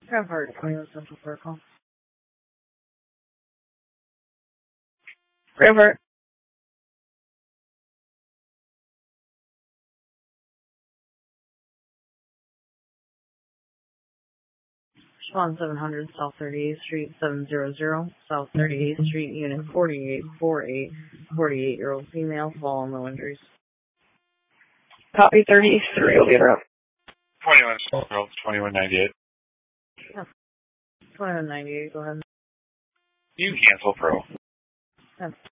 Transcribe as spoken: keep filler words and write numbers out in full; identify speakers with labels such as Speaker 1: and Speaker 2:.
Speaker 1: Travelheart, twenty-one Central Protocol. Travelheart. Swan seven hundred, South thirty-eighth Street, seven hundred, South thirty-eighth Street, Unit forty-eight forty-eight, forty-eight-year-old female, fall, no injuries.
Speaker 2: Copy thirty-three, will get her up.
Speaker 3: twenty-one South Road, twenty-one ninety-eight.
Speaker 1: Yeah. twenty-one ninety-eight, go ahead.
Speaker 3: You cancel, Pro.
Speaker 1: Yeah.